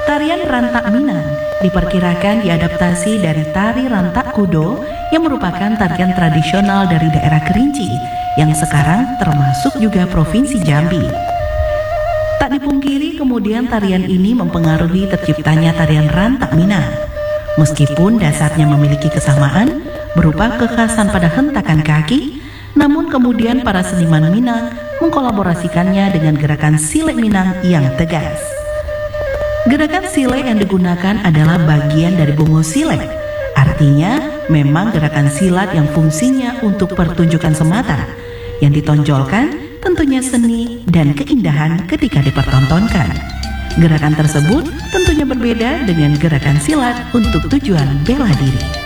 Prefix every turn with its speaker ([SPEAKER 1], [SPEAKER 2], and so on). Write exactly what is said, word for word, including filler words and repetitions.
[SPEAKER 1] Tarian Rantak Minang diperkirakan diadaptasi dari tari Rantak Kudo yang merupakan tarian tradisional dari daerah Kerinci yang sekarang termasuk juga Provinsi Jambi. Tak dipungkiri kemudian tarian ini mempengaruhi terciptanya tarian Rantak Minang. Meskipun dasarnya memiliki kesamaan berupa kekhasan pada hentakan kaki, namun kemudian para seniman Minang mengkolaborasikannya dengan gerakan Silek Minang yang tegas. Gerakan silek yang digunakan adalah bagian dari bungo silek. Artinya memang gerakan silat yang fungsinya untuk pertunjukan semata. Yang ditonjolkan tentunya seni dan keindahan ketika dipertontonkan. Gerakan tersebut tentunya berbeda dengan gerakan silat untuk tujuan bela diri.